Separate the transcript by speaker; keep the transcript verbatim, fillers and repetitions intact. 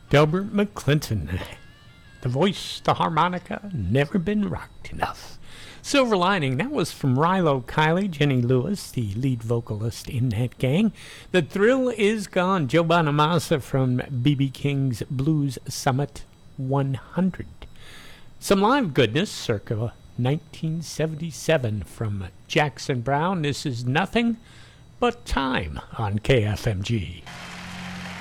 Speaker 1: Delbert McClinton, the voice, the harmonica, never been rocked enough. Silver Lining, that was from Rilo Kiley, Jenny Lewis, the lead vocalist in that gang. The Thrill Is Gone, Joe Bonamassa from B B King's Blues Summit one hundred. Some live goodness, circa nineteen seventy-seven, from Jackson Browne. This is Nothing But Time on K F M G.